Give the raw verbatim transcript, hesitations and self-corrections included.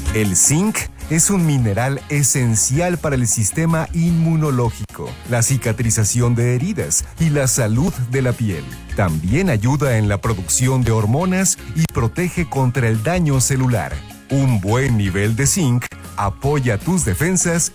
El zinc es un mineral esencial para el sistema inmunológico, la cicatrización de heridas y la salud de la piel. También ayuda en la producción de hormonas y protege contra el daño celular. Un buen nivel de zinc apoya tus defensas